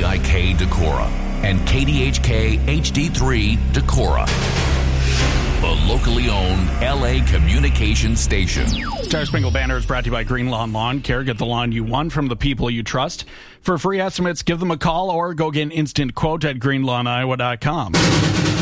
WVIK Decorah and KDHK HD3 Decorah, the locally owned LA communication station. Star Spangled Banner is brought to you by Green Lawn Lawn Care. Get the lawn you want from the people you trust. For free estimates, give them a call or go get an instant quote at greenlawniowa.com.